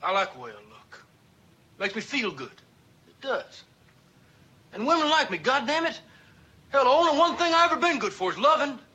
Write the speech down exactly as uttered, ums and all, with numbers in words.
I like the way I look. Makes me feel good. It does. And women like me, goddammit. Hell, the only one thing I've ever been good for is loving.